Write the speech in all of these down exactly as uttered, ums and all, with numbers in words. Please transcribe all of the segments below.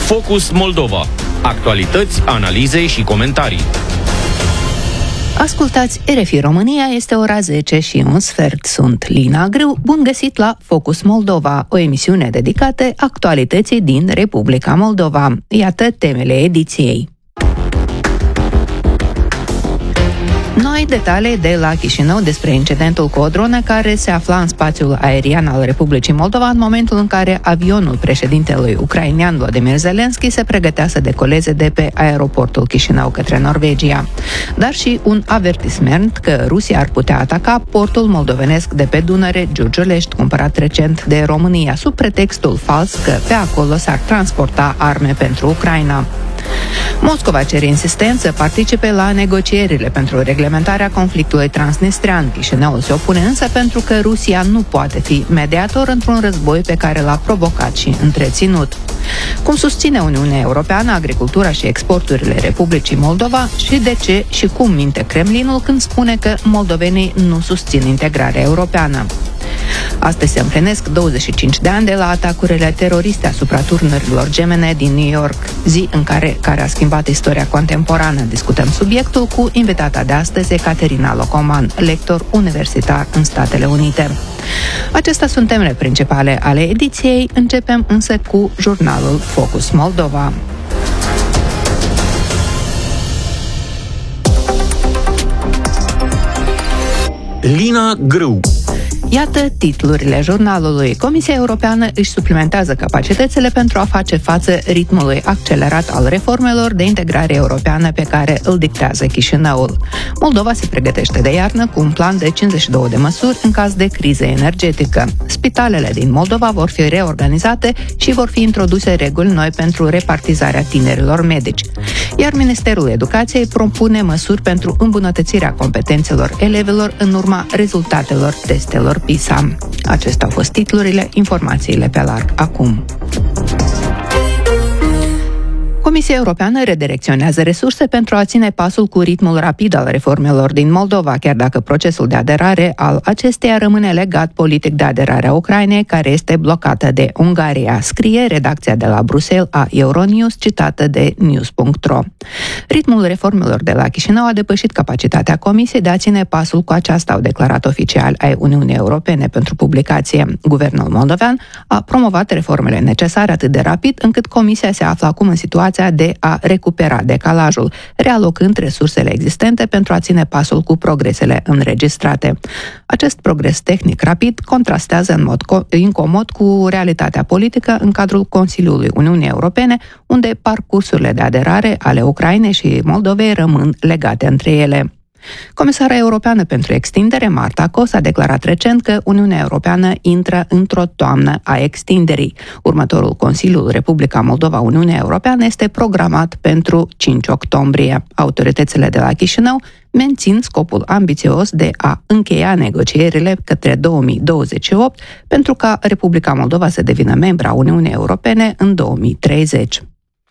Focus Moldova. Actualități, analize și comentarii. Ascultați R F I România, este ora zece și un sfert. Sunt Lina Grâu. Bun găsit la Focus Moldova, o emisiune dedicată actualității din Republica Moldova. Iată temele ediției. Noi detalii de la Chișinău despre incidentul cu o dronă care se afla în spațiul aerian al Republicii Moldova în momentul în care avionul președintelui ucrainean Volodymyr Zelensky se pregătea să decoleze de pe aeroportul Chișinău către Norvegia. Dar și un avertisment că Rusia ar putea ataca portul moldovenesc de pe Dunăre, Giurgiulești, cumpărat recent de România, sub pretextul fals că pe acolo s-ar transporta arme pentru Ucraina. Moscova cere insistent să participe la negocierile pentru reglementarea conflictului transnistrean. Chișinăul se opune însă pentru că Rusia nu poate fi mediator într-un război pe care l-a provocat și întreținut. Cum susține Uniunea Europeană agricultura și exporturile Republicii Moldova și de ce și cum minte Kremlinul când spune că moldovenii nu susțin integrarea europeană. Astăzi se împlinesc douăzeci și cinci de ani de la atacurile teroriste asupra turnărilor gemene din New York, zi în care, care a schimbat istoria contemporană. Discutăm subiectul cu invitata de astăzi, Ecaterina Locoman, lector universitar în Statele Unite. Acestea sunt temele principale ale ediției. Începem însă cu jurnalul Focus Moldova. Lina Grâu. Iată titlurile jurnalului. Comisia Europeană își suplimentează capacitățile pentru a face față ritmului accelerat al reformelor de integrare europeană pe care îl dictează Chișinăul. Moldova se pregătește de iarnă cu un plan de cincizeci și două de măsuri în caz de criză energetică. Spitalele din Moldova vor fi reorganizate și vor fi introduse reguli noi pentru repartizarea tinerilor medici. Iar Ministerul Educației propune măsuri pentru îmbunătățirea competențelor elevilor în urma rezultatelor testelor PISA. Acestea au fost titlurile, informațiile pe larg acum. Comisia Europeană redirecționează resurse pentru a ține pasul cu ritmul rapid al reformelor din Moldova, chiar dacă procesul de aderare al acesteia rămâne legat politic de aderarea Ucrainei, care este blocată de Ungaria, scrie redacția de la Bruxelles a Euronews, citată de news punct ro. Ritmul reformelor de la Chișinău a depășit capacitatea Comisiei de a ține pasul cu aceasta, au declarat oficiali ai Uniunii Europene pentru publicație. Guvernul moldovean a promovat reformele necesare atât de rapid, încât Comisia se află acum în situația de a recupera decalajul, realocând resursele existente pentru a ține pasul cu progresele înregistrate. Acest progres tehnic rapid contrastează în mod incomod cu realitatea politică în cadrul Consiliului Uniunii Europene, unde parcursurile de aderare ale Ucrainei și Moldovei rămân legate între ele. Comisara Europeană pentru Extindere, Marta Kos, a declarat recent că Uniunea Europeană intră într-o toamnă a extinderii. Următorul Consiliul Republica Moldova-Uniunea Europeană este programat pentru cinci octombrie. Autoritățile de la Chișinău mențin scopul ambițios de a încheia negocierile către două mii douăzeci și opt pentru ca Republica Moldova să devină membra Uniunii Europene în două mii treizeci.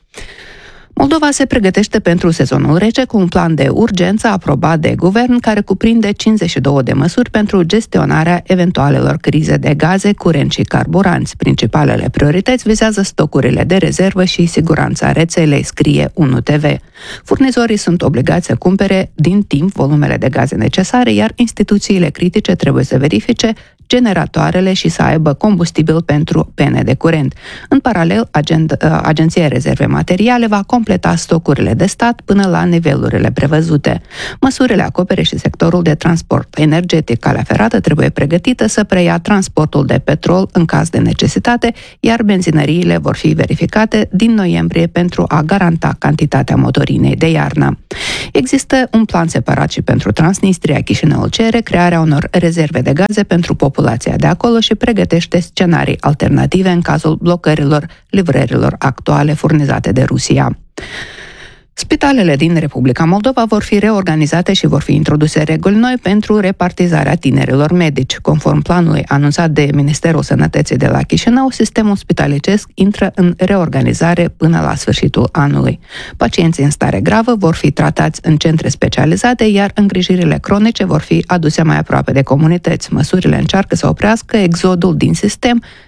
Moldova se pregătește pentru sezonul rece cu un plan de urgență aprobat de guvern care cuprinde cincizeci și două de măsuri pentru gestionarea eventualelor crize de gaze, curent și carburanți. Principalele priorități vizează stocurile de rezervă și siguranța rețelei, scrie unu T V. Furnizorii sunt obligați să cumpere din timp volumele de gaze necesare, iar instituțiile critice trebuie să verifice generatoarele și să aibă combustibil pentru pene de curent. În paralel, Agen- Agenția Rezerve Materiale va completa stocurile de stat până la nivelurile prevăzute. Măsurile acopere și sectorul de transport energetic. Calea ferată trebuie pregătită să preia transportul de petrol în caz de necesitate, iar benzinăriile vor fi verificate din noiembrie pentru a garanta cantitatea motorinei de iarnă. Există un plan separat și pentru Transnistria. Chișinăul cere crearea unor rezerve de gaze pentru populația de acolo și pregătește scenarii alternative în cazul blocărilor livrărilor actuale furnizate de Rusia. Spitalele din Republica Moldova vor fi reorganizate și vor fi introduse reguli noi pentru repartizarea tinerilor medici. Conform planului anunțat de Ministerul Sănătății de la Chișinău, sistemul spitalicesc intră în reorganizare până la sfârșitul anului. Pacienții în stare gravă vor fi tratați în centre specializate, iar îngrijirile cronice vor fi aduse mai aproape de comunități. Măsurile încearcă să oprească exodul din sistem,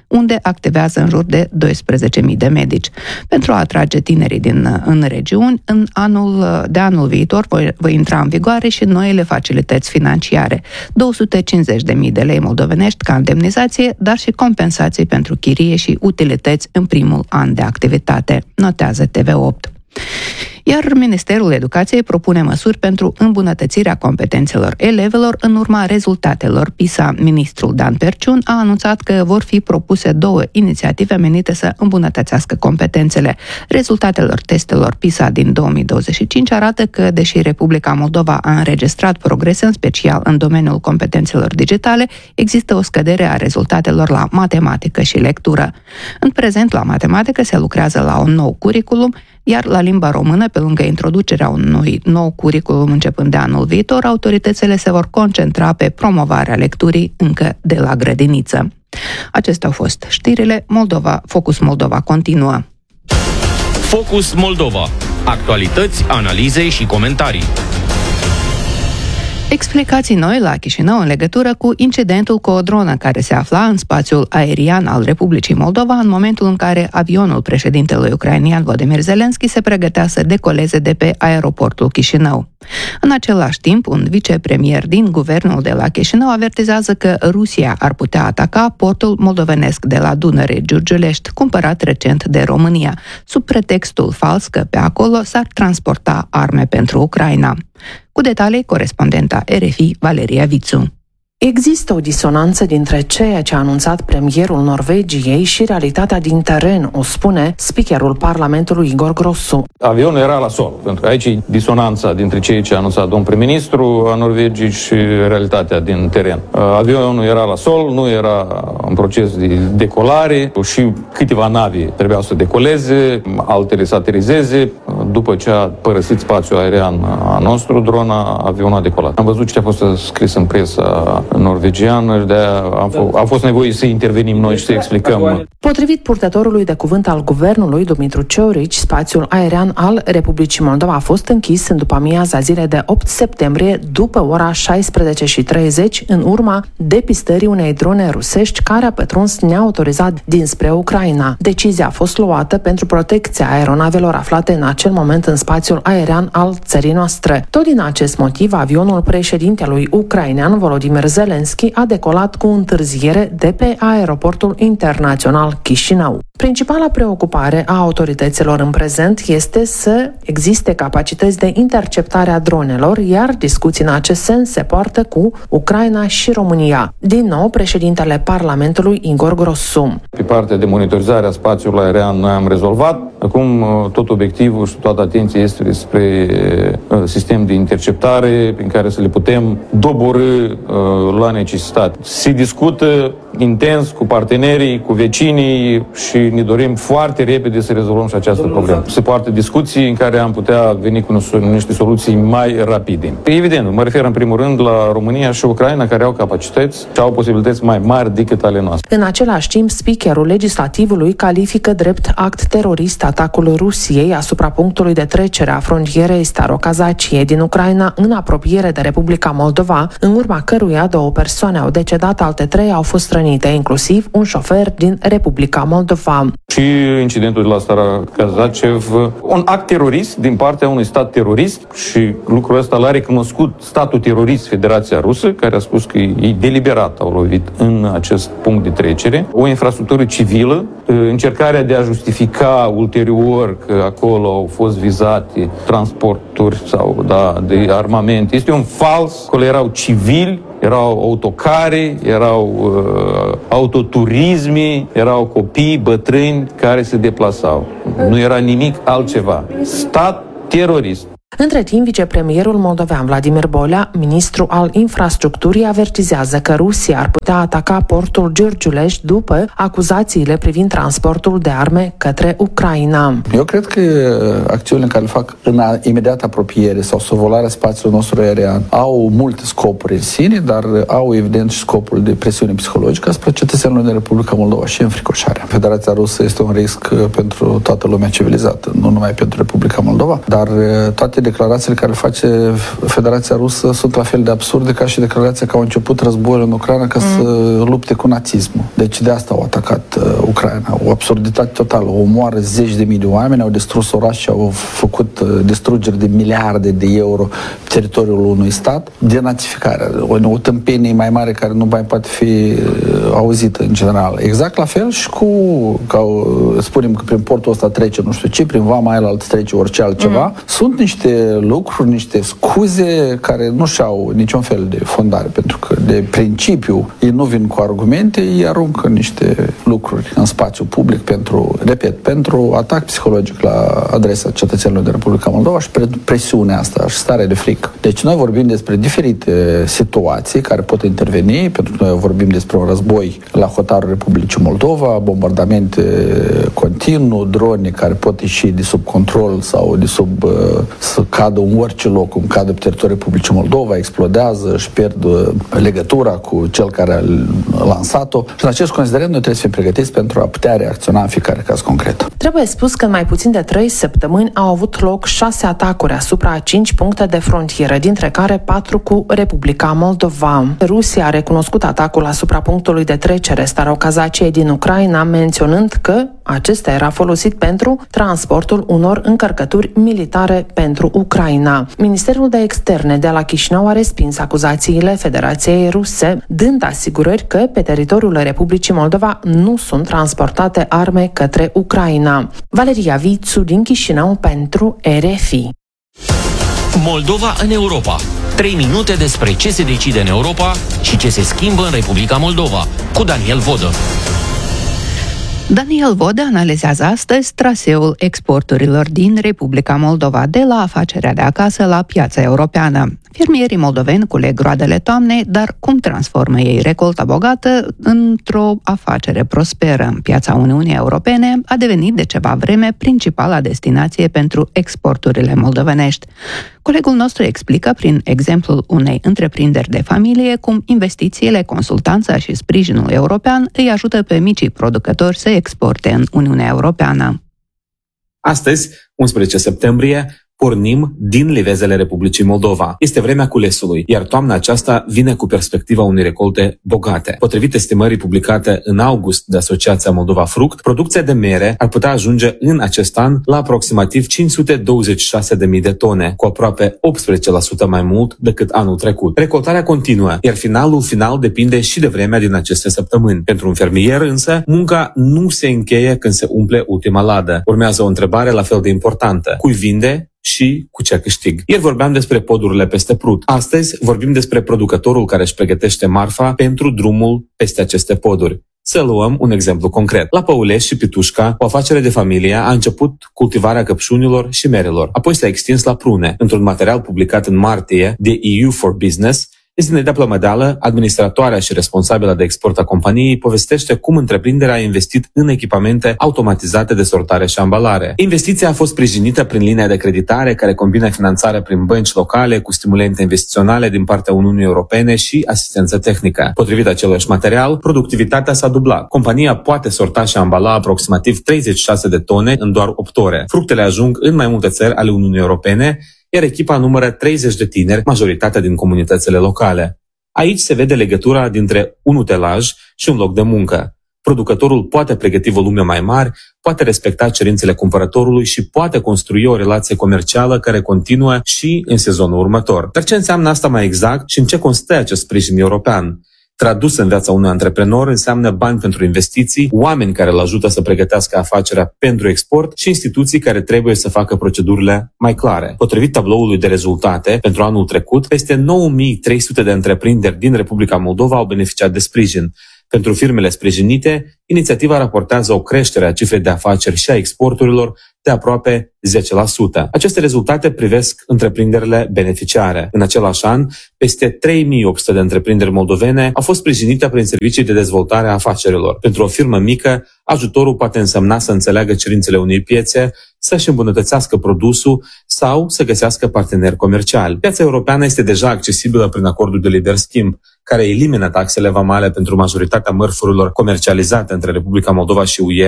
unde activează în jur de doisprezece mii de medici. Pentru a atrage tinerii din în regiuni, în anul de anul viitor voi, voi intra în vigoare și noile facilități financiare, două sute cincizeci de mii de lei moldovenești ca indemnizație, dar și compensații pentru chirie și utilități în primul an de activitate, notează T V opt. Iar Ministerul Educației propune măsuri pentru îmbunătățirea competențelor elevilor în urma rezultatelor PISA. Ministrul Dan Perciun a anunțat că vor fi propuse două inițiative menite să îmbunătățească competențele. Rezultatelor testelor PISA din două mii douăzeci și cinci arată că, deși Republica Moldova a înregistrat progrese, în special în domeniul competențelor digitale, există o scădere a rezultatelor la matematică și lectură. În prezent, la matematică se lucrează la un nou curriculum, iar la limba română, pe lângă introducerea unui nou curriculum începând de anul viitor, autoritățile se vor concentra pe promovarea lecturii încă de la grădiniță. Acestea au fost știrile. Moldova, Focus Moldova continuă. Focus Moldova. Actualități, analize și comentarii. Explicații noi la Chișinău în legătură cu incidentul cu o dronă care se afla în spațiul aerian al Republicii Moldova în momentul în care avionul președintelui ucrainian Volodymyr Zelensky se pregătea să decoleze de pe aeroportul Chișinău. În același timp, un vicepremier din guvernul de la Chișinău avertizează că Rusia ar putea ataca portul moldovenesc de la Dunăre Giurgiulești, cumpărat recent de România, sub pretextul fals că pe acolo s-ar transporta arme pentru Ucraina. Cu detalii, corespondenta R F I, Valeria Vițu. Există o disonanță dintre ceea ce a anunțat premierul Norvegiei și realitatea din teren, o spune speakerul Parlamentului Igor Grossu. Avionul era la sol, pentru că aici e disonanța dintre ceea ce a anunțat domnul prim-ministru a Norvegiei și realitatea din teren. Avionul era la sol, nu era în proces de decolare și câteva navi trebuiau să decoleze, altele să aterizeze. După ce a părăsit spațiul aerian a nostru, drona, avionul a decolat. Am văzut ce a fost scris în presa norvegiană și de-aia a fost nevoie să intervenim noi și să explicăm. Potrivit purtătorului de cuvânt al guvernului, Dumitru Ciorici, spațiul aerian al Republicii Moldova a fost închis în după-amiaza zilei de opt septembrie, după ora șaisprezece și treizeci, în urma depistării unei drone rusești care a pătruns neautorizat dinspre Ucraina. Decizia a fost luată pentru protecția aeronavelor aflate în acel moment în spațiul aerian al țării noastre. Tot din acest motiv, avionul președintelui ucrainean Volodymyr Zelensky a decolat cu întârziere de pe aeroportul internațional Chișinău. Principala preocupare a autorităților în prezent este să existe capacități de interceptare a dronelor, iar discuții în acest sens se poartă cu Ucraina și România. Din nou, președintele Parlamentului Igor Grossu. Pe partea de monitorizare a spațiului aerian noi am rezolvat. Acum tot obiectivul și toată atenția este spre sistem de interceptare prin care să le putem doborî la necesitate. Se discută intens cu partenerii, cu vecinii și ne dorim foarte repede să rezolvăm și această problemă. Se poartă discuții în care am putea veni cu niște soluții mai rapide. Evident, mă refer în primul rând la România și Ucraina, care au capacități și au posibilități mai mari decât ale noastre. În același timp, speakerul legislativului califică drept act terorist atacul Rusiei asupra punctului de trecere a frontierei Starokazacie din Ucraina în apropiere de Republica Moldova, în urma căruia două persoane au decedat, alte trei au fost rănite, inclusiv un șofer din Republica Moldova. Și incidentul de la Starokazacev, un act terorist din partea unui stat terorist, și lucrul ăsta l-a recunoscut statul terorist, Federația Rusă, care a spus că ei deliberat au lovit în acest punct de trecere. O infrastructură civilă, încercarea de a justifica ulterior că acolo au fost vizate transporturi sau da, de armament, este un fals. Acolo erau civili, erau autocare, erau uh, autoturisme, erau copii, bătrâni care se deplasau. Nu era nimic altceva. Stat terorist. Între timp, vicepremierul moldovean Vladimir Bolea, ministru al infrastructurii, avertizează că Rusia ar putea ataca portul Giurgiulești după acuzațiile privind transportul de arme către Ucraina. Eu cred că acțiunile care le fac în imediată apropiere sau survolarea spațiului nostru aerian au multe scopuri în sine, dar au evident și scopul de presiune psihologică asupra cetățenilor din Republica Moldova și înfricoșarea. Federația Rusă este un risc pentru toată lumea civilizată, nu numai pentru Republica Moldova, dar toate toate declarațiile care face Federația Rusă sunt la fel de absurde ca și declarația că au început războiul în Ucraina ca mm. să lupte cu nazismul. Deci de asta au atacat uh, Ucraina. O absurditate totală. O omoară zeci de mii de oameni, au distrus orașe, au făcut uh, distrugeri de miliarde de euro pe teritoriul unui stat. Denazificarea. O, o tâmpenie mai mare care nu mai poate fi uh, auzită în general. Exact la fel și cu, ca spunem că prin portul ăsta trece nu știu ce, prin vama aia altă trece orice altceva. Mm. Sunt niște lucruri, niște scuze care nu și-au niciun fel de fondare, pentru că de principiu ei nu vin cu argumente, ei aruncă niște lucruri în spațiu public pentru, repet, pentru atac psihologic la adresa cetățenilor de Republica Moldova și presiunea asta și starea de frică. Deci noi vorbim despre diferite situații care pot interveni, pentru că noi vorbim despre un război la hotarul Republicii Moldova, bombardamente continuu, drone care pot ieși de sub control sau de sub uh, să cadă în orice loc, cum cadă pe teritoriul Republicii Moldova, explodează și pierd legătura cu cel care a lansat-o. Și în acest considerent noi trebuie să fim pregătiți pentru a putea reacționa în fiecare caz concret. Trebuie spus că în mai puțin de trei săptămâni au avut loc șase atacuri asupra a cinci puncte de frontieră, dintre care patru cu Republica Moldova. Rusia a recunoscut atacul asupra punctului de trecere Starokazacie din Ucraina, menționând că acesta era folosit pentru transportul unor încărcături militare pentru Ucraina. Ministerul de Externe de la Chișinău a respins acuzațiile Federației Ruse, dând asigurări că pe teritoriul Republicii Moldova nu sunt transportate arme către Ucraina. Valeria Vițu din Chișinău pentru R F I. Moldova în Europa. Trei minute despre ce se decide în Europa și ce se schimbă în Republica Moldova, cu Daniel Vodă. Daniel Vodă analizează astăzi traseul exporturilor din Republica Moldova de la afacerea de acasă la piața europeană. Fermierii moldoveni culeg roadele toamnei, dar cum transformă ei recolta bogată într-o afacere prosperă? Piața Uniunii Europene a devenit de ceva vreme principala destinație pentru exporturile moldovenești. Colegul nostru explică prin exemplul unei întreprinderi de familie cum investițiile, consultanța și sprijinul european îi ajută pe micii producători să exporte în Uniunea Europeană. Astăzi, unsprezece septembrie, pornim din livezele Republicii Moldova. Este vremea culesului, iar toamna aceasta vine cu perspectiva unei recolte bogate. Potrivit estimării publicate în august de Asociația Moldova Fruct, producția de mere ar putea ajunge în acest an la aproximativ cinci sute douăzeci și șase de mii de tone, cu aproape optsprezece la sută mai mult decât anul trecut. Recoltarea continuă, iar finalul final depinde și de vremea din aceste săptămâni. Pentru un fermier însă, munca nu se încheie când se umple ultima ladă. Urmează o întrebare la fel de importantă. Cui vinde și cu ce câștig? Ieri vorbeam despre podurile peste Prut. Astăzi vorbim despre producătorul care își pregătește marfa pentru drumul peste aceste poduri. Să luăm un exemplu concret. La Păulești și Pitușca, o afacere de familie a început cultivarea căpșunilor și merelor. Apoi s-a extins la prune. Într-un material publicat în martie de E U for Business, Zinedea Plămădeală, administratoarea și responsabilă de export a companiei, povestește cum întreprinderea a investit în echipamente automatizate de sortare și ambalare. Investiția a fost sprijinită prin linia de creditare care combină finanțarea prin bănci locale cu stimulente investiționale din partea Uniunii Europene și asistență tehnică. Potrivit aceluiași material, productivitatea s-a dublat. Compania poate sorta și ambala aproximativ treizeci și șase de tone în doar opt ore. Fructele ajung în mai multe țări ale Uniunii Europene, iar echipa numără treizeci de tineri, majoritatea din comunitățile locale. Aici se vede legătura dintre un utelaj și un loc de muncă. Producătorul poate pregăti volume mai mari, poate respecta cerințele cumpărătorului și poate construi o relație comercială care continuă și în sezonul următor. Dar ce înseamnă asta mai exact și în ce constă acest sprijin european? Tradus în viața unui antreprenor înseamnă bani pentru investiții, oameni care îl ajută să pregătească afacerea pentru export și instituții care trebuie să facă procedurile mai clare. Potrivit tabloului de rezultate, pentru anul trecut, peste nouă mii trei sute de întreprinderi din Republica Moldova au beneficiat de sprijin. Pentru firmele sprijinite, inițiativa raportează o creștere a cifrei de afaceri și a exporturilor de aproape zece la sută. Aceste rezultate privesc întreprinderile beneficiare. În același an, peste trei mii opt sute de întreprinderi moldovene au fost sprijinite prin servicii de dezvoltare a afacerilor. Pentru o firmă mică, ajutorul poate însemna să înțeleagă cerințele unei piețe, să-și îmbunătățească produsul sau să găsească parteneri comerciali. Piața europeană este deja accesibilă prin acordul de liber schimb, care elimină taxele vamale pentru majoritatea mărfurilor comercializate între Republica Moldova și U E,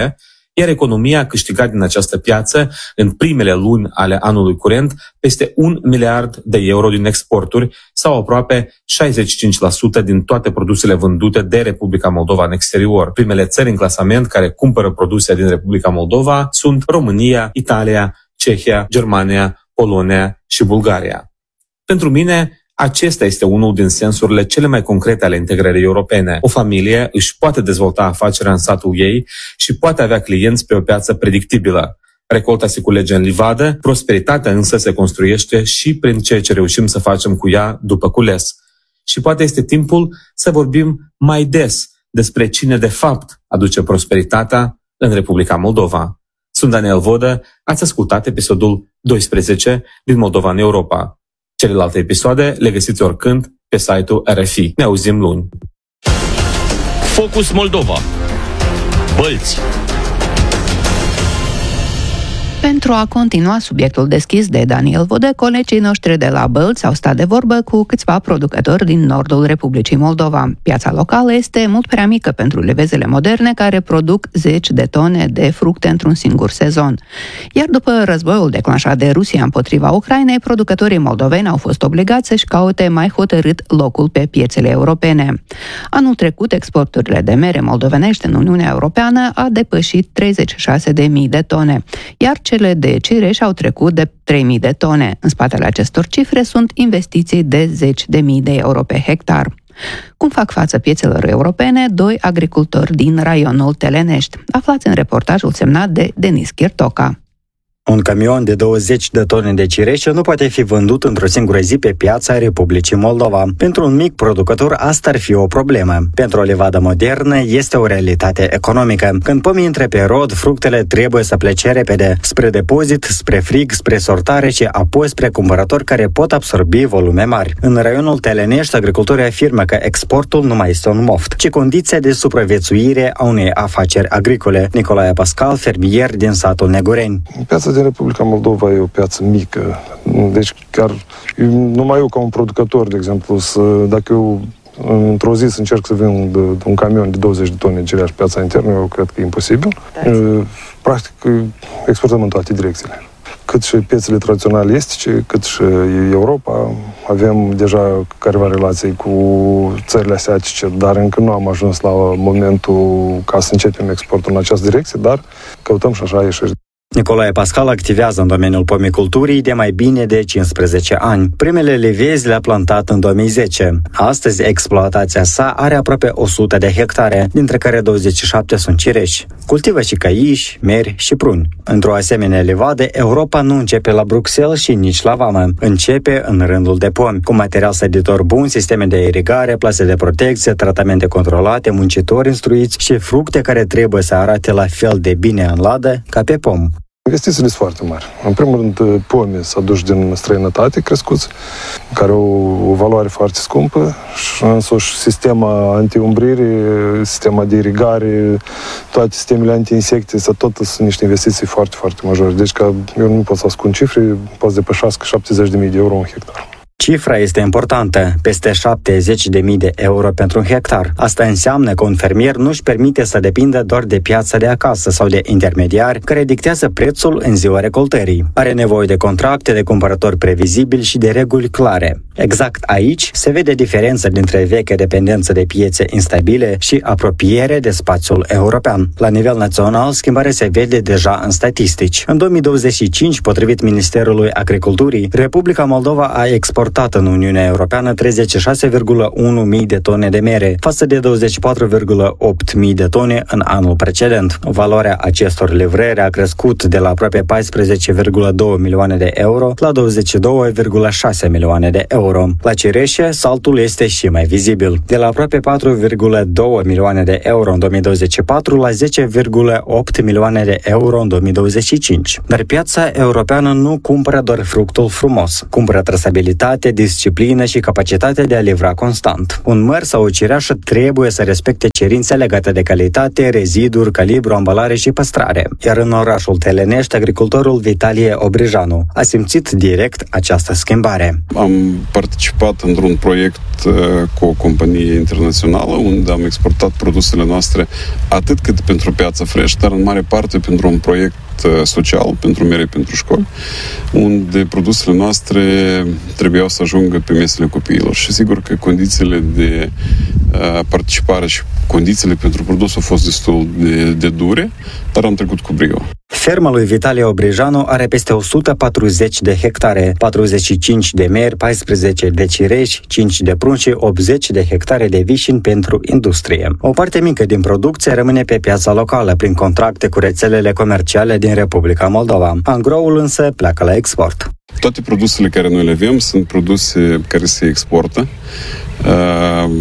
iar economia a câștigat din această piață în primele luni ale anului curent peste un miliard de euro din exporturi sau aproape șaizeci și cinci la sută din toate produsele vândute de Republica Moldova în exterior. Primele țări în clasament care cumpără produse din Republica Moldova sunt România, Italia, Cehia, Germania, Polonia și Bulgaria. Pentru mine, acesta este unul din sensurile cele mai concrete ale integrării europene. O familie își poate dezvolta afacerea în satul ei și poate avea clienți pe o piață predictibilă. Recolta se culege în livadă, prosperitatea însă se construiește și prin ceea ce reușim să facem cu ea după cules. Și poate este timpul să vorbim mai des despre cine de fapt aduce prosperitatea în Republica Moldova. Sunt Daniel Vodă, ați ascultat episodul doisprezece din Moldova în Europa. Celelalte episoade le găsiți oricând pe site-ul R F I. Ne auzim luni. Focus Moldova. Bălți. Pentru a continua subiectul deschis de Daniel Vodă, colegii noștri de la Bălți au stat de vorbă cu câțiva producători din nordul Republicii Moldova. Piața locală este mult prea mică pentru livezele moderne care produc zeci de tone de fructe într-un singur sezon. Iar după războiul declanșat de Rusia împotriva Ucrainei, producătorii moldoveni au fost obligați să-și caute mai hotărât locul pe piețele europene. Anul trecut, exporturile de mere moldovenești în Uniunea Europeană a depășit treizeci și șase de mii de tone, iar cele de cireș au trecut de trei mii de tone. În spatele acestor cifre sunt investiții de zeci de mii de euro pe hectar. Cum fac față piețelor europene doi agricultori din raionul Telenești? Aflați în reportajul semnat de Denis Chirtoca. Un camion de douăzeci de tone de cireșe nu poate fi vândut într-o singură zi pe piața Republicii Moldova. Pentru un mic producător asta ar fi o problemă. Pentru o livadă modernă este o realitate economică. Când pomii intră pe rod, fructele trebuie să plece repede, spre depozit, spre frig, spre sortare și apoi spre cumpărători care pot absorbi volume mari. În raionul Telenești, agricultorii afirmă că exportul nu mai este un moft, ci condiția de supraviețuire a unei afaceri agricole. Nicolae Pascal, fermier din satul Negureni. Piața din Republica Moldova e o piață mică, deci chiar numai eu ca un producător, de exemplu, să, dacă eu într-o zi să încerc să vând un camion de douăzeci de tone de cireaș pe piața internă, eu cred că e imposibil. Practic exportăm în toate direcțiile. Cât și piețele tradiționale estice, cât și Europa. Avem deja careva relații cu țările asiatice, dar încă nu am ajuns la momentul ca să începem exportul în această direcție, dar căutăm și așa ieșiri. Nicolae Pascal activează în domeniul pomiculturii de mai bine de cincisprezece ani. Primele livezi le-a plantat în două mii zece. Astăzi, exploatația sa are aproape o sută de hectare, dintre care douăzeci și șapte sunt cireși. Cultivă și caiși, meri și pruni. Într-o asemenea livadă, Europa nu începe la Bruxelles și nici la vamă. Începe în rândul de pomi, cu material săditor bun, sisteme de irigare, plase de protecție, tratamente controlate, muncitori instruiți și fructe care trebuie să arate la fel de bine în ladă ca pe pom. Investițiile sunt foarte mari. În primul rând, pomii s-au dus din străinătate crescuți, care au o valoare foarte scumpă și însuși sistema antiumbrire, sistema de irigare, toate sistemele anti-insecte, tot sunt niște investiții foarte, foarte majore. Deci că eu nu pot să ascund cifre, pot să depășească șaptezeci de mii de euro un hectar. Cifra este importantă, peste șaptezeci de mii de euro pentru un hectar. Asta înseamnă că un fermier nu își permite să depindă doar de piața de acasă sau de intermediari care dictează prețul în ziua recoltării. Are nevoie de contracte, de cumpărători previzibili și de reguli clare. Exact aici se vede diferența dintre vechea dependență de piețe instabile și apropiere de spațiul european. La nivel național, schimbarea se vede deja în statistici. În două mii douăzeci și cinci, potrivit Ministerului Agriculturii, Republica Moldova a exportat în Uniunea Europeană treizeci și șase virgulă unu mii de tone de mere, față de douăzeci și patru virgulă opt mii de tone în anul precedent. Valoarea acestor livrări a crescut de la aproape paisprezece virgulă doi milioane de euro la douăzeci și doi virgulă șase milioane de euro. La cireșe, saltul este și mai vizibil, de la aproape patru virgulă doi milioane de euro în două mii douăzeci și patru la zece virgulă opt milioane de euro în două mii douăzeci și cinci. Dar piața europeană nu cumpără doar fructul frumos, cumpără trasabilitate, calitate, disciplină și capacitate de a livra constant. Un măr sau o cireașă trebuie să respecte cerințe legate de calitate, reziduri, calibru, ambalare și păstrare. Iar în orașul Telenești, agricultorul Vitalie Obrijanu a simțit direct această schimbare. Am participat într-un proiect cu o companie internațională unde am exportat produsele noastre atât cât pentru piața fresh, dar în mare parte pentru un proiect social, pentru mere pentru școli, unde produsele noastre trebuiau să ajungă pe mesele copiilor. Și sigur că condițiile de uh, participare și condițiile pentru produs au fost destul de, de dure, dar am trecut cu brio. Ferma lui Vitalie Obrijanu are peste o sută patruzeci de hectare, patruzeci și cinci de meri, paisprezece de cireși, cinci de prun și optzeci de hectare de vișini pentru industrie. O parte mică din producție rămâne pe piața locală, prin contracte cu rețelele comerciale din Republica Moldova. Angroul însă pleacă la export. Toate produsele care noi le avem sunt produse care se exportă. Uh...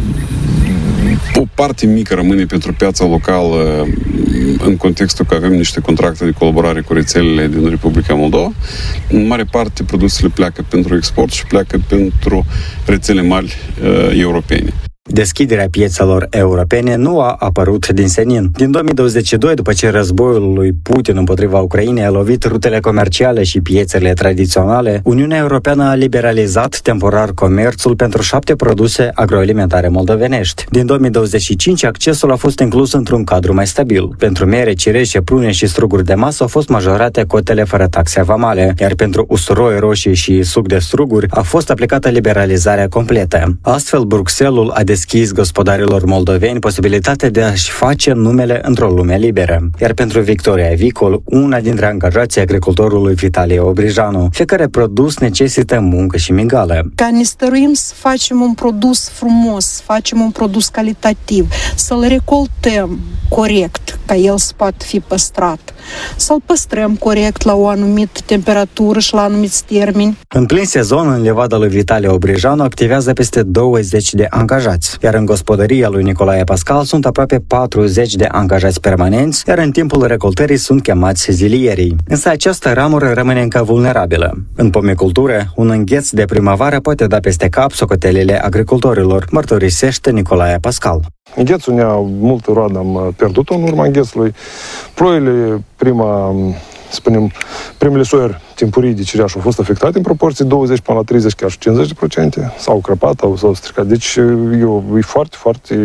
O parte mică rămâne pentru piața locală în contextul că avem niște contracte de colaborare cu rețelele din Republica Moldova. În mare parte, produsele pleacă pentru export și pleacă pentru rețele mari uh, europene. Deschiderea piețelor europene nu a apărut din senin. Din două mii douăzeci și doi, după ce războiul lui Putin împotriva Ucrainei a lovit rutele comerciale și piețele tradiționale, Uniunea Europeană a liberalizat temporar comerțul pentru șapte produse agroalimentare moldovenești. Din două mii douăzeci și cinci, accesul a fost inclus într-un cadru mai stabil. Pentru mere, cireșe, prune și struguri de masă au fost majorate cotele fără taxe vamale, iar pentru usturoi, roșii și suc de struguri a fost aplicată liberalizarea completă. Astfel, Bruxelles a deschis gospodarilor moldoveni posibilitatea de a-și face numele într-o lume liberă. Iar pentru Victoria Vicol, una dintre angajații agricultorului Vitalie Obrijanu, fiecare produs necesită muncă și migală. Ca ne stăruim să facem un produs frumos, să facem un produs calitativ, să-l recoltăm corect, ca el să poată fi păstrat, să-l păstrăm corect la o anumită temperatură și la anumiți termeni. În plin sezon, în livada lui Vitalie Obrijanu activează peste douăzeci de angajați, iar în gospodăria lui Nicolae Pascal sunt aproape patruzeci de angajați permanenți, iar în timpul recoltării sunt chemați zilierii. Însă această ramură rămâne încă vulnerabilă. În pomicultură, un îngheț de primăvară poate da peste cap socotelile agricultorilor, mărturisește Nicolae Pascal. Înghețul ne-a multă roadă am pierdut-o în urma înghețului. Ploile, prima, spunem, primele soiuri timpurii de cireaș au fost afectate în proporție douăzeci până la treizeci, chiar și cincizeci de procente. S-au crăpat, s-au stricat. Deci eu, e foarte, foarte,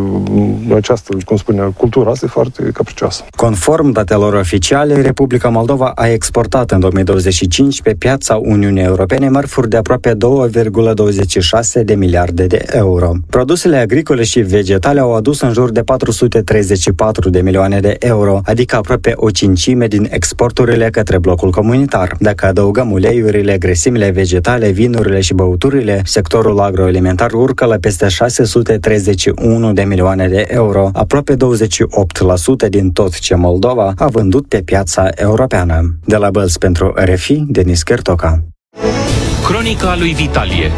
această, cum spunea, cultura asta e foarte capricioasă. Conform datelor oficiale, Republica Moldova a exportat în două mii douăzeci și cinci pe piața Uniunii Europene mărfuri de aproape doi virgulă douăzeci și șase de miliarde de euro. Produsele agricole și vegetale au adus în jur de patru sute treizeci și patru de milioane de euro, adică aproape o cincime din exporturile către blocul comunitar. Dacă adăugăm uleiurile, grăsimile vegetale, vinurile și băuturile, sectorul agroalimentar urcă la peste șase sute treizeci și unu de milioane de euro, aproape douăzeci și opt la sută din tot ce Moldova a vândut pe piața europeană. De la Bălți pentru R F I, Denis Chertoca. Cronica lui Vitalie.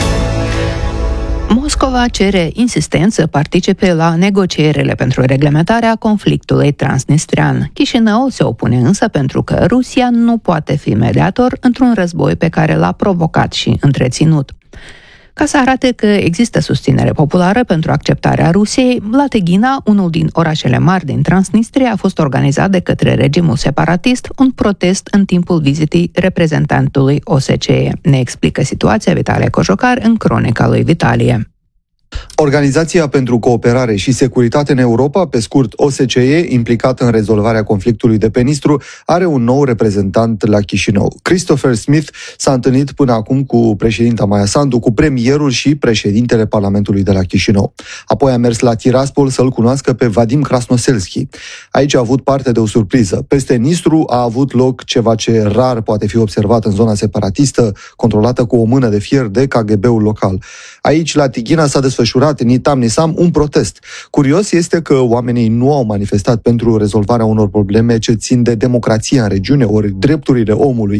Moscova cere insistent să participe la negocierile pentru reglementarea conflictului transnistrian. Chișinăul se opune însă pentru că Rusia nu poate fi mediator într-un război pe care l-a provocat și întreținut. Ca să arate că există susținere populară pentru acceptarea Rusiei, la Teghina, unul din orașele mari din Transnistria, a fost organizat de către regimul separatist un protest în timpul vizitei reprezentantului O S C E. Ne explică situația Vitalie Cojocar în cronica lui Vitalie. Organizația pentru Cooperare și Securitate în Europa, pe scurt O S C E, implicată în rezolvarea conflictului de pe Nistru, are un nou reprezentant la Chișinău. Christopher Smith s-a întâlnit până acum cu președinta Maia Sandu, cu premierul și președintele Parlamentului de la Chișinău. Apoi a mers la Tiraspol să-l cunoască pe Vadim Krasnoselski. Aici a avut parte de o surpriză. Peste Nistru a avut loc ceva ce rar poate fi observat în zona separatistă, controlată cu o mână de fier de K G B-ul local. Aici, la Tighina, s-a desfășurat ni tam ni sam un protest. Curios este că oamenii nu au manifestat pentru rezolvarea unor probleme ce țin de democrația în regiune, ori drepturile omului.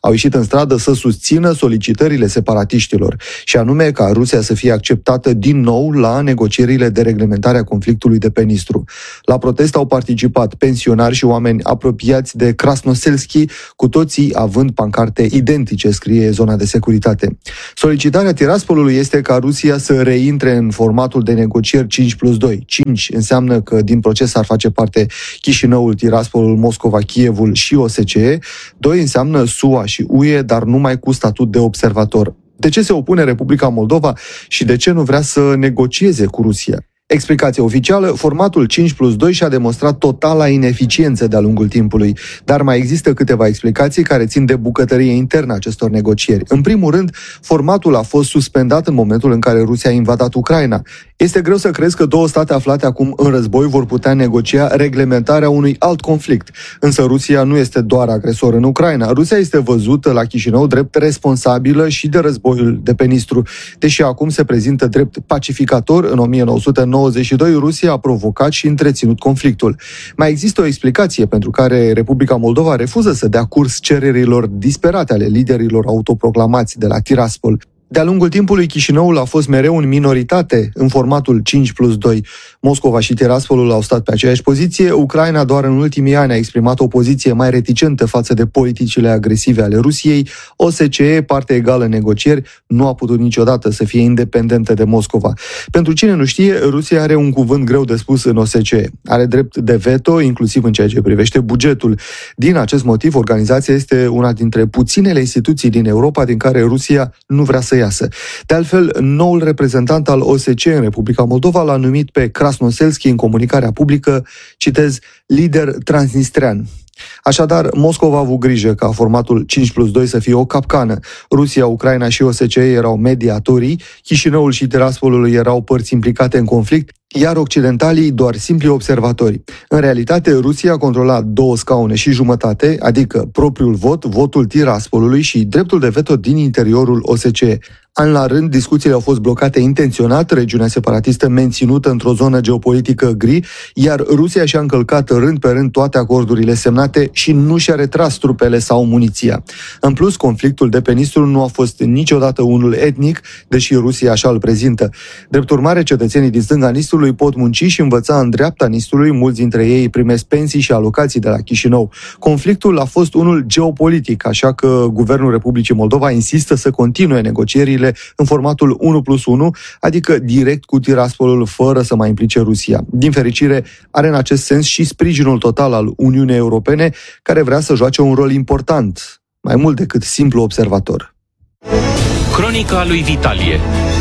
au ieșit în stradă să susțină solicitările separatiștilor, și anume ca Rusia să fie acceptată din nou la negocierile de reglementare a conflictului de pe Nistru. La protest au participat pensionari și oameni apropiați de Krasnoselski, cu toții având pancarte identice, scrie zona de securitate. Solicitarea Tiraspolului este ca Rusia să reintre în formatul de negocieri cinci plus doi. cinci înseamnă că din proces ar face parte Chișinăul, Tiraspolul, Moscova, Kievul și O S C E. doi înseamnă S U A și U E, dar numai cu statut de observator. De ce se opune Republica Moldova și de ce nu vrea să negocieze cu Rusia? Explicație oficială, formatul cinci plus doi și-a demonstrat totala ineficiență de-a lungul timpului, dar mai există câteva explicații care țin de bucătărie internă acestor negocieri. În primul rând, formatul a fost suspendat în momentul în care Rusia a invadat Ucraina. Este greu să crezi că două state aflate acum în război vor putea negocia reglementarea unui alt conflict. Însă Rusia nu este doar agresor în Ucraina. Rusia este văzută la Chișinău drept responsabilă și de războiul de pe Nistru. Deși acum se prezintă drept pacificator, în o mie nouă sute nouăzeci și doi Rusia a provocat și întreținut conflictul. Mai există o explicație pentru care Republica Moldova refuză să dea curs cererilor disperate ale liderilor autoproclamați de la Tiraspol. De-a lungul timpului, Chișinăul a fost mereu în minoritate în formatul cinci plus doi. Moscova și Tiraspolul au stat pe aceeași poziție. Ucraina doar în ultimii ani a exprimat o poziție mai reticentă față de politicile agresive ale Rusiei. O S C E, parte egală în negocieri, nu a putut niciodată să fie independentă de Moscova. Pentru cine nu știe, Rusia are un cuvânt greu de spus în O S C E. Are drept de veto, inclusiv în ceea ce privește bugetul. Din acest motiv, organizația este una dintre puținele instituții din Europa din care Rusia nu vrea să iasă. De altfel, noul reprezentant al O S C E în Republica Moldova l-a numit pe Krasnoselski în comunicarea publică, citez, lider transnistrean. Așadar, Moscova a avut grijă ca formatul cinci plus doi să fie o capcană. Rusia, Ucraina și O S C E erau mediatorii, Chișinăul și Tiraspolul erau părți implicate în conflict, iar occidentalii doar simpli observatori. În realitate, Rusia controla două scaune și jumătate, adică propriul vot, votul Tiraspolului și dreptul de veto din interiorul O S C E. An la rând, discuțiile au fost blocate intenționat, regiunea separatistă menținută într-o zonă geopolitică gri, iar Rusia și-a încălcat rând pe rând toate acordurile semnate și nu și-a retras trupele sau muniția. În plus, conflictul de pe Nistru nu a fost niciodată unul etnic, deși Rusia așa îl prezintă. Drept urmare, cetățenii din stânga Nistrului pot munci și învăța în dreapta Nistrului, mulți dintre ei primesc pensii și alocații de la Chișinău. Conflictul a fost unul geopolitic, așa că Guvernul Republicii Moldova insistă să continue negocierile în formatul unu plus unu, adică direct cu Tiraspolul, fără să mai implice Rusia. Din fericire, are în acest sens și sprijinul total al Uniunii Europene, care vrea să joace un rol important, mai mult decât simplu observator. Cronica lui Vitalie.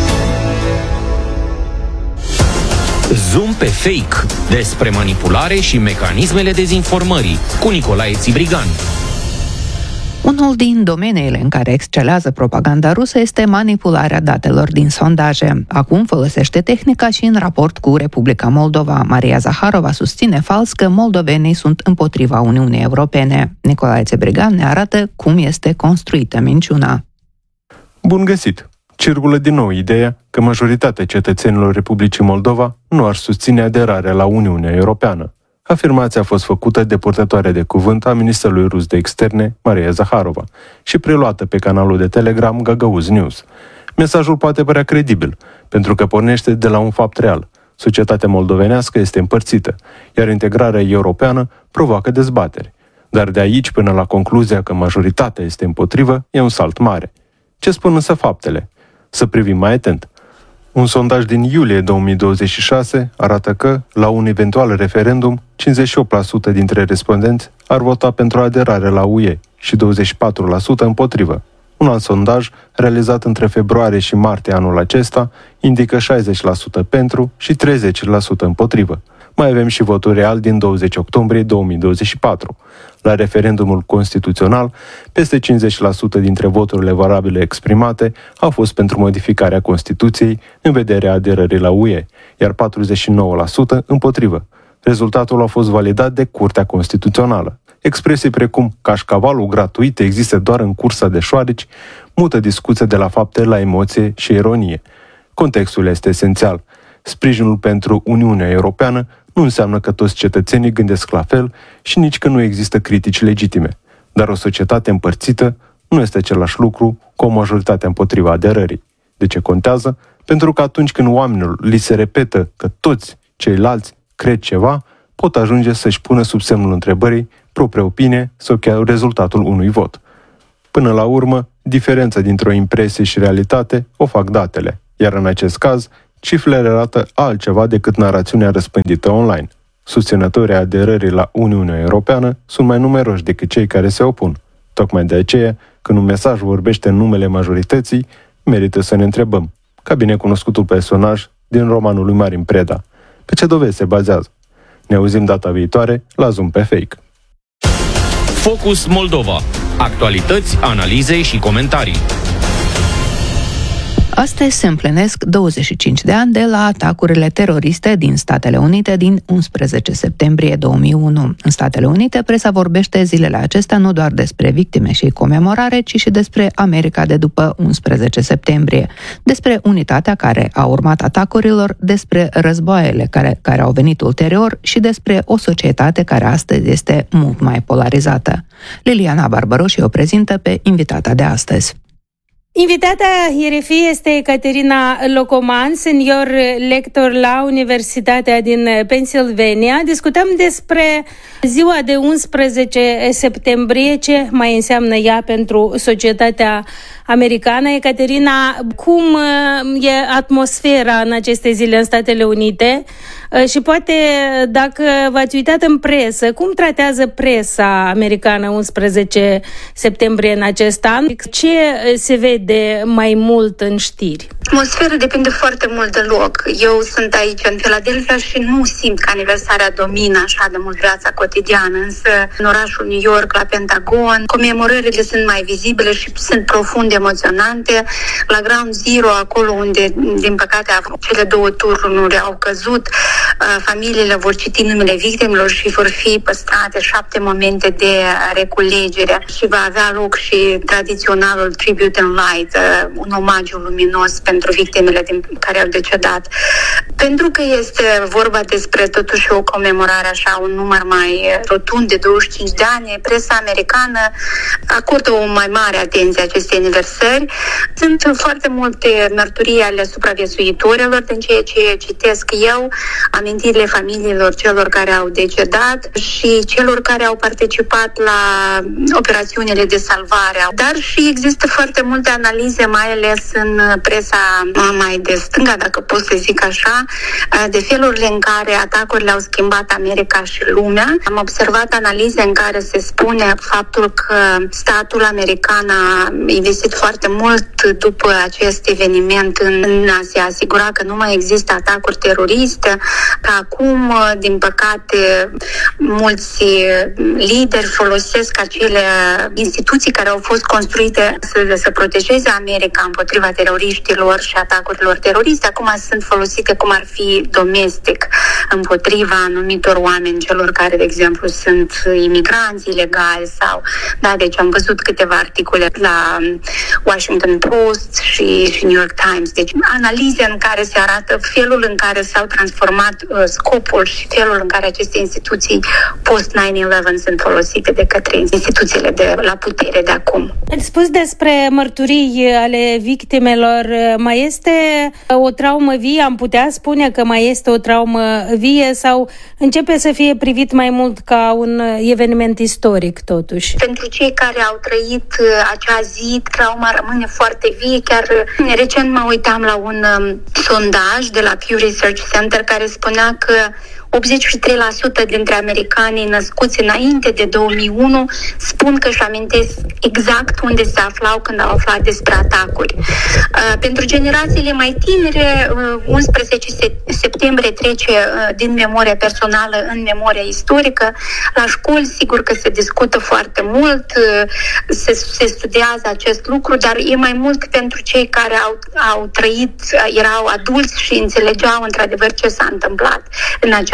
Zoom pe fake, despre manipulare și mecanismele dezinformării, cu Nicolae Țibrigan. Unul din domeniile în care excelează propaganda rusă este manipularea datelor din sondaje. Acum folosește tehnica și în raport cu Republica Moldova. Maria Zaharova susține fals că moldovenii sunt împotriva Uniunii Europene. Nicolae Țibrigan ne arată cum este construită minciuna. Bun găsit! Circulă din nou ideea că majoritatea cetățenilor Republicii Moldova nu ar susține aderarea la Uniunea Europeană. Afirmația a fost făcută de purtătoarea de cuvânt a ministrului rus de externe, Maria Zaharova, și preluată pe canalul de Telegram Gagauz News. Mesajul poate părea credibil, pentru că pornește de la un fapt real. Societatea moldovenească este împărțită, iar integrarea europeană provoacă dezbateri. Dar de aici până la concluzia că majoritatea este împotrivă, e un salt mare. Ce spun însă faptele? Să privim mai atent. Un sondaj din iulie două mii douăzeci și șase arată că, la un eventual referendum, cincizeci și opt la sută dintre respondenți ar vota pentru aderare la U E și douăzeci și patru la sută împotrivă. Un alt sondaj, realizat între februarie și martie anul acesta, indică șaizeci la sută pentru și treizeci la sută împotrivă. Mai avem și votul real din douăzeci octombrie două mii douăzeci și patru. La referendumul constituțional, peste cincizeci la sută dintre voturile valabile exprimate au fost pentru modificarea Constituției în vederea aderării la U E, iar patruzeci și nouă la sută împotrivă. Rezultatul a fost validat de Curtea Constituțională. Expresii precum cașcavalul gratuit există doar în cursa de șoareci mută discuția de la fapte la emoție și ironie. Contextul este esențial. Sprijinul pentru Uniunea Europeană nu înseamnă că toți cetățenii gândesc la fel și nici că nu există critici legitime. Dar o societate împărțită nu este același lucru cu o majoritate împotriva aderării. De ce contează? Pentru că atunci când oamenilor li se repetă că toți ceilalți cred ceva, pot ajunge să-și pună sub semnul întrebării propria opinie sau chiar rezultatul unui vot. Până la urmă, diferența dintre o impresie și realitate o fac datele, iar în acest caz, cifrele arată altceva decât narațiunea răspândită online. Susținătorii aderării la Uniunea Europeană sunt mai numeroși decât cei care se opun. Tocmai de aceea, când un mesaj vorbește în numele majorității, merită să ne întrebăm, ca binecunoscutul personaj din romanul lui Marin Preda, pe ce dovezi se bazează. Ne auzim data viitoare la Zoom pe Fake. Focus Moldova. Actualități, analize și comentarii. Astăzi se împlinesc douăzeci și cinci de ani de la atacurile teroriste din Statele Unite din unsprezece septembrie două mii unu. În Statele Unite, presa vorbește zilele acestea nu doar despre victime și comemorare, ci și despre America de după unsprezece septembrie, despre unitatea care a urmat atacurilor, despre războaiele care, care au venit ulterior și despre o societate care astăzi este mult mai polarizată. Liliana Barbaroși o prezintă pe invitata de astăzi. Invitata R F I este Caterina Locoman, senior lector la Universitatea din Pennsylvania. Discutăm despre ziua de unsprezece septembrie, ce mai înseamnă ea pentru societatea americană. Caterina, cum e atmosfera în aceste zile în Statele Unite? Și poate, dacă v-ați uitat în presă, cum tratează presa americană unsprezece septembrie în acest an? Ce se vede mai mult în știri? Atmosfera depinde foarte mult de loc. Eu sunt aici în Philadelphia și nu simt că aniversarea domină așa de mult viața cotidiană, însă în orașul New York, la Pentagon, comemorările sunt mai vizibile și sunt profund emoționante. La Ground Zero, acolo unde, din păcate, cele două turnuri au căzut, familiile vor citi numele victimelor și vor fi păstrate șapte momente de reculegere și va avea loc și tradiționalul Tribute in Light, un omagiu luminos pentru victimele din care au decedat. Pentru că este vorba despre totuși o comemorare așa, un număr mai rotund de douăzeci și cinci de ani, presa americană acordă o mai mare atenție acestei aniversări. Sunt foarte multe mărturii ale supraviețuitorilor din ceea ce citesc eu, amintirile familiilor celor care au decedat și celor care au participat la operațiunile de salvare. Dar și există foarte multe analize, mai ales în presa mai de stânga, dacă pot să zic așa, de felurile în care atacurile au schimbat America și lumea. Am observat analize în care se spune faptul că statul american a investit foarte mult după acest eveniment în a se asigura că nu mai există atacuri teroriste, că acum, din păcate, mulți lideri folosesc acele instituții care au fost construite să, să protejeze America împotriva teroriștilor și atacurilor teroriste. Acum sunt folosite cum ar fi domestic împotriva anumitor oameni, celor care, de exemplu, sunt imigranți ilegali sau... Da, deci am văzut câteva articole la Washington Post și, și New York Times. Deci analize în care se arată felul în care s-au transformat uh, scopul și felul în care aceste instituții post nine eleven sunt folosite de către instituțiile de la putere de acum. Ați spus despre mărturii ale victimelor. Mai este o traumă vie? Am putea spune că mai este o traumă vie sau începe să fie privit mai mult ca un eveniment istoric totuși? Pentru cei care au trăit acea zi, trauma rămâne foarte vie. Chiar recent mă uitam la un um, sondaj de la Pew Research Center care spunea că optzeci și trei la sută dintre americanii născuți înainte de două mii unu spun că își amintesc exact unde se aflau când au aflat despre atacuri. Uh, pentru generațiile mai tinere, uh, unsprezece septembrie trece uh, din memoria personală în memoria istorică. La școli, sigur că se discută foarte mult, uh, se, se studiază acest lucru, dar e mai mult pentru cei care au, au trăit, uh, erau adulți și înțelegeau într-adevăr ce s-a întâmplat în acea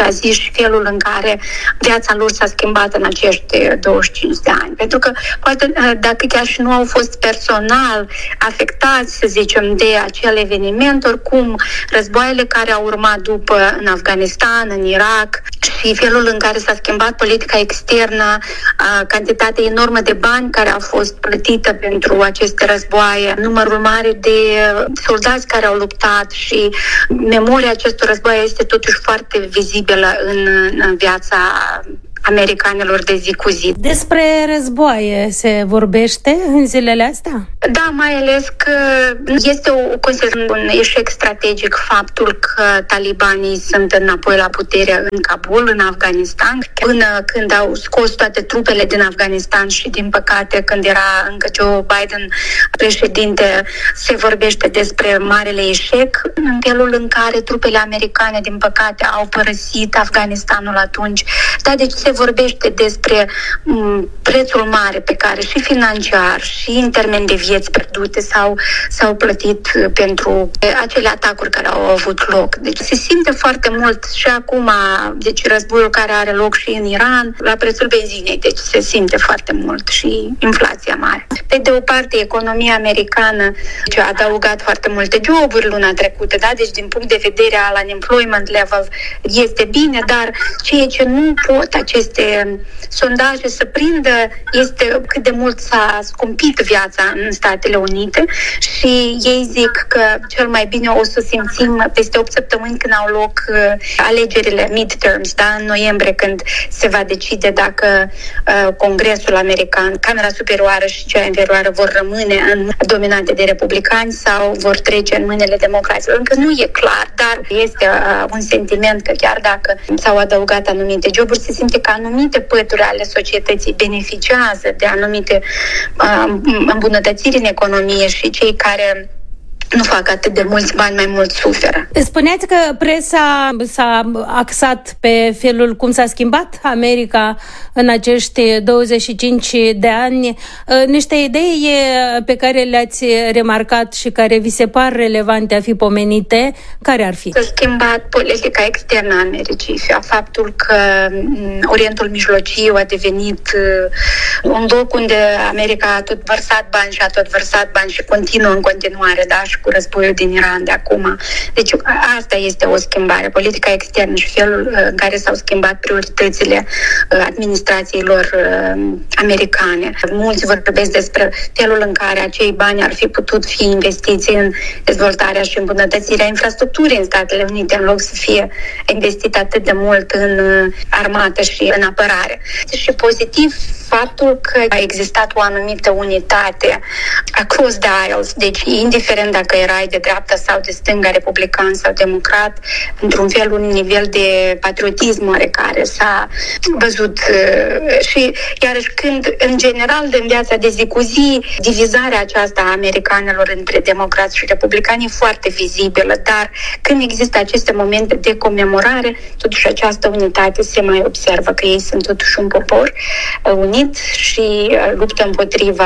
zi și felul în care viața lor s-a schimbat în acești douăzeci și cinci de ani. Pentru că poate dacă chiar și nu au fost personal afectați, să zicem, de acel eveniment, oricum războaiele care au urmat după în Afganistan, în Irak și felul în care s-a schimbat politica externă, cantitatea enormă de bani care a fost plătită pentru aceste războaie, numărul mare de soldați care au luptat și memoria acestor războaie este totuși foarte vizibilă în, în viața americanilor de zi cu zi. Despre războaie se vorbește în zilele astea? Da, mai ales că este o, considerăm un eșec strategic faptul că talibanii sunt înapoi la putere în Kabul, în Afganistan, până când au scos toate trupele din Afganistan și, din păcate, când era încă Joe Biden președinte, se vorbește despre marele eșec, în felul în care trupele americane, din păcate, au părăsit Afganistanul atunci. Da, deci se vorbește despre m, prețul mare pe care și financiar și în termen de vieți pierdute s-au, s-au plătit pentru acele atacuri care au avut loc. Deci se simte foarte mult și acum, deci războiul care are loc și în Iran, la prețul benzinei, deci se simte foarte mult și inflația mare. Pe de o parte, economia americană a adăugat foarte multe joburi luna trecută, da? Deci din punct de vedere al unemployment level este bine, dar ceea ce nu pot aceste sondaje să prindă este cât de mult s-a scumpit viața în Statele Unite și ei zic că cel mai bine o să simțim peste opt săptămâni când au loc alegerile midterms, da? În noiembrie, când se va decide dacă uh, Congresul american, Camera Superioară și cea inferioară vor rămâne în, dominate de republicani sau vor trece în mâinile democraților. Încă nu e clar, dar este uh, un sentiment că chiar dacă s-au adăugat anumite joburi, se simte că anumite pături ale societății beneficiază de anumite uh, îmbunătățiri în economie și cei care nu fac atât de mulți bani, mai mult suferă. Spuneați că presa s-a axat pe felul cum s-a schimbat America în acești douăzeci și cinci de ani. Niște idei pe care le-ați remarcat și care vi se par relevante a fi pomenite, care ar fi? S-a schimbat politica externă a Americii și a faptul că Orientul Mijlociu a devenit un loc unde America a tot vărsat bani și a tot vărsat bani și continuă în continuare, da? Și cu războiul din Iran de acum. Deci asta este o schimbare, politica externă și felul în care s-au schimbat prioritățile administrațiilor americane. Mulți vorbesc despre felul în care acei bani ar fi putut fi investiți în dezvoltarea și îmbunătățirea infrastructurii în Statele Unite, în loc să fie investit atât de mult în armată și în apărare. Și pozitiv faptul că a existat o anumită unitate across the aisles, deci indiferent dacă erai de dreapta sau de stânga, republican sau democrat, într-un fel un nivel de patriotism oarecare s-a văzut și iarăși când în general în viața de zi cu zi divizarea aceasta a americanilor între democrați și republicani e foarte vizibilă, dar când există aceste momente de comemorare, totuși această unitate se mai observă că ei sunt totuși un popor unit și luptă împotriva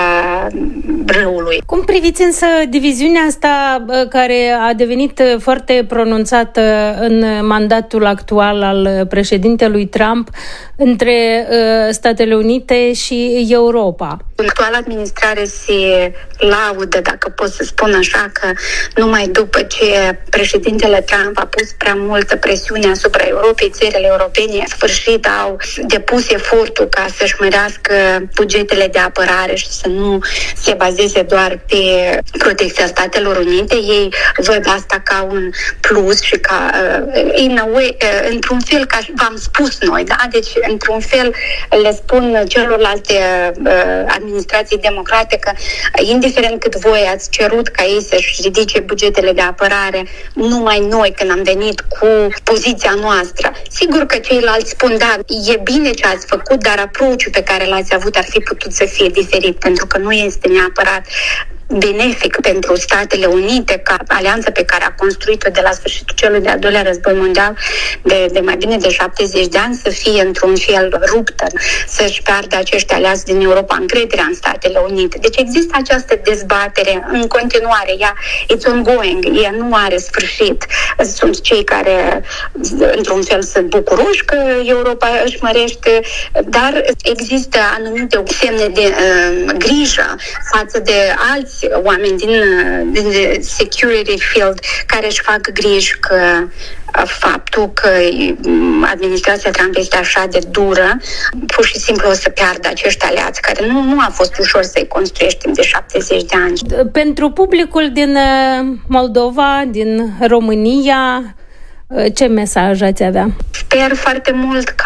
răului. Cum priviți însă diviziunea asta care a devenit foarte pronunțată în mandatul actual al președintelui Trump între Statele Unite și Europa? Actuala administrare se laudă, dacă pot să spun așa, că numai după ce președintele Trump a pus prea multă presiune asupra Europei, țările europene în sfârșit au depus efortul ca să-și mărească bugetele de apărare și să nu se bazeze doar pe protecția Statelor Unite. Ei văd asta ca un plus și ca, in a way, într-un fel, ca v-am spus noi, da? Deci, într-un fel, le spun celorlalte administrații democrate că, indiferent cât voi ați cerut ca ei să-și ridice bugetele de apărare, numai noi, când am venit cu poziția noastră, sigur că ceilalți spun, da, e bine ce ați făcut, dar approach-ul pe care l-ați avut ar fi putut să fie diferit, pentru că nu este neapărat benefic pentru Statele Unite, ca alianța pe care a construit-o de la sfârșitul celui de-al doilea război mondial de, de mai bine de șaptezeci de ani, să fie într-un fel ruptă, să-și piardă acești aliați din Europa încrederea în Statele Unite. Deci există această dezbatere în continuare, ea it's ongoing, ea nu are sfârșit. Sunt cei care într-un fel sunt bucuroși că Europa își mărește, dar există anumite semne de uh, grijă față de alți oameni din, din security field care își fac griji că faptul că administrația Trump este așa de dură, pur și simplu o să piardă acești aliați, care nu, nu a fost ușor să-i construiești timp de șaptezeci de ani. Pentru publicul din Moldova, din România, ce mesaj ați avea? Sper foarte mult ca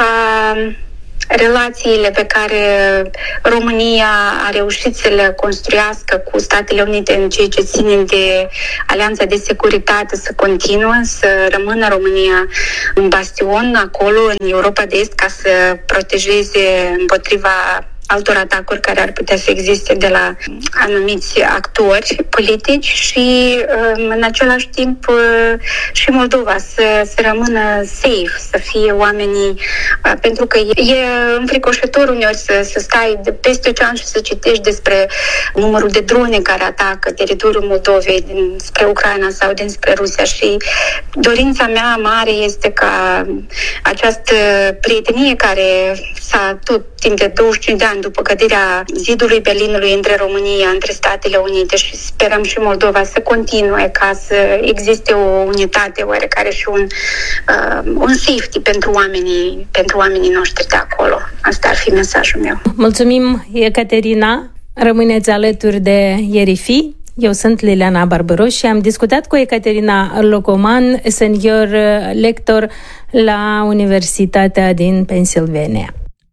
relațiile pe care România a reușit să le construiască cu Statele Unite în ceea ce ține de Alianța de Securitate să continuă, să rămână România un bastion acolo în Europa de Est ca să protejeze împotriva altor atacuri care ar putea să existe de la anumiți actori politici și în același timp și Moldova să, să rămână safe, să fie oamenii, pentru că e înfricoșător uneori să, să stai de peste ocean și să citești despre numărul de drone care atacă teritoriul Moldovei dinspre Ucraina sau dinspre Rusia și dorința mea mare este ca această prietenie care s-a tot timp de douăzeci și cinci de ani după căderea zidului Berlinului între România, între Statele Unite și sperăm și Moldova să continue ca să existe o unitate oarecare și un, uh, un safety pentru oamenii, pentru oamenii noștri de acolo. Asta ar fi mesajul meu. Mulțumim, Ecaterina. Rămâneți alături de R F I. Eu sunt Liliana Barbaros și am discutat cu Ecaterina Locoman, senior lector la Universitatea din Pennsylvania.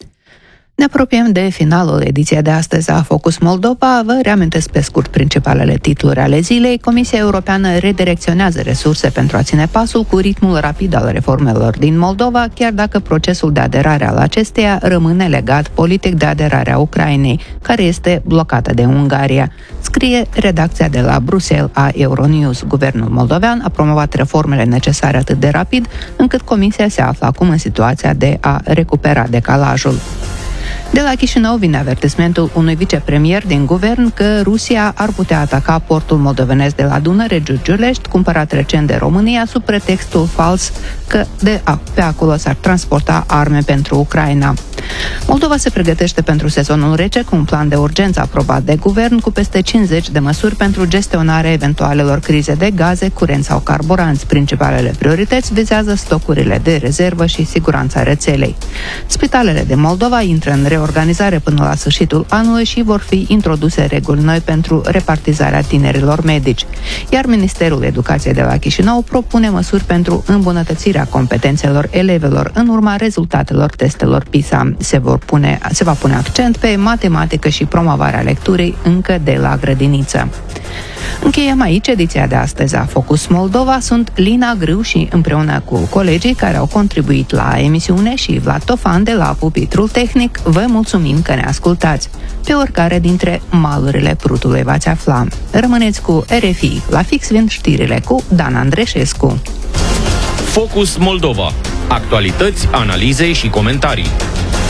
Ne apropiem de finalul ediției de astăzi a Focus Moldova. Vă reamintesc pe scurt principalele titluri ale zilei. Comisia Europeană redirecționează resurse pentru a ține pasul cu ritmul rapid al reformelor din Moldova, chiar dacă procesul de aderare al acesteia rămâne legat politic de aderarea Ucrainei, care este blocată de Ungaria. Scrie redacția de la Bruxelles a Euronews. Guvernul moldovean a promovat reformele necesare atât de rapid, încât Comisia se află acum în situația de a recupera decalajul. De la Chișinău vine avertismentul unui vicepremier din guvern că Rusia ar putea ataca portul moldovenesc de la Dunăre, Giurgiulești, cumpărat recent de România, sub pretextul fals că de a, pe acolo s-ar transporta arme pentru Ucraina. Moldova se pregătește pentru sezonul rece cu un plan de urgență aprobat de guvern cu peste cincizeci de măsuri pentru gestionarea eventualelor crize de gaze, curent sau carburanți. Principalele priorități vizează stocurile de rezervă și siguranța rețelei. Spitalele de Moldova intră în reorganizare până la sfârșitul anului și vor fi introduse reguli noi pentru repartizarea tinerilor medici. Iar Ministerul Educației de la Chișinău propune măsuri pentru îmbunătățirea competențelor elevilor în urma rezultatelor testelor PISA. Se, vor pune, se va pune accent pe matematică și promovarea lecturii încă de la grădiniță. Încheiem aici ediția de astăzi a Focus Moldova. Sunt Lina Grâu și împreună cu colegii care au contribuit la emisiune și Vlad Tofan de la pupitrul tehnic, vă mulțumim că ne ascultați. Pe oricare dintre malurile Prutului v-ați afla. Rămâneți cu R F I. La fix vin știrile cu Dan Andreșescu. Focus Moldova. Actualități, analize și comentarii.